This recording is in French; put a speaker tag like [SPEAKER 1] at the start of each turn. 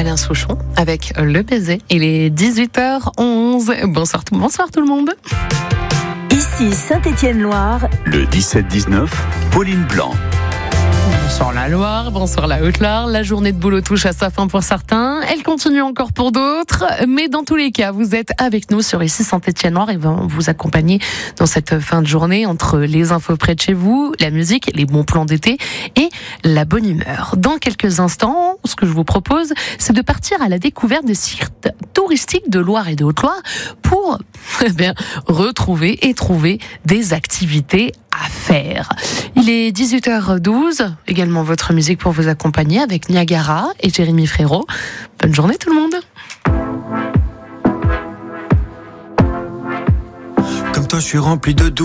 [SPEAKER 1] Alain Souchon avec Le Baiser. Il est 18h11. Bonsoir tout le monde.
[SPEAKER 2] Ici Saint-Étienne-Loire.
[SPEAKER 3] Le 17-19, Pauline Blanc.
[SPEAKER 1] Bonsoir la Loire, bonsoir la Haute-Loire. La journée de boulot touche à sa fin pour certains. Elle continue encore pour d'autres. Mais dans tous les cas, vous êtes avec nous sur Ici Saint-Étienne-Loire et on vous accompagner dans cette fin de journée entre les infos près de chez vous, la musique, les bons plans d'été et la bonne humeur. Dans quelques instants, ce que je vous propose, c'est de partir à la découverte des sites touristiques de Loire et de Haute-Loire pour retrouver et trouver des activités à faire. Il est 18h12, également votre musique pour vous accompagner avec Niagara et Jérémy Frérot. Bonne journée tout le monde.
[SPEAKER 4] Comme toi je suis rempli de doutes.